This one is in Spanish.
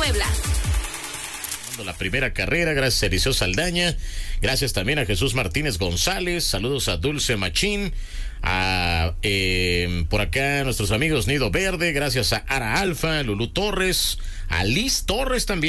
Puebla. La primera carrera, gracias a Eliseo Saldaña, gracias también a Jesús Martínez González, saludos a Dulce Machín, por acá nuestros amigos Nido Verde, gracias a Ara Alfa, Lulú Torres, a Liz Torres también.